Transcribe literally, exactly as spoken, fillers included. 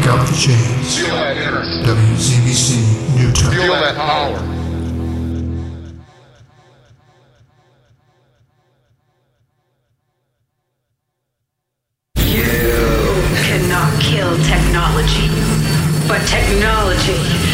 Kick out the chains. Feel that energy. W Z B C Newton. Feel that power. You cannot kill technology, but technology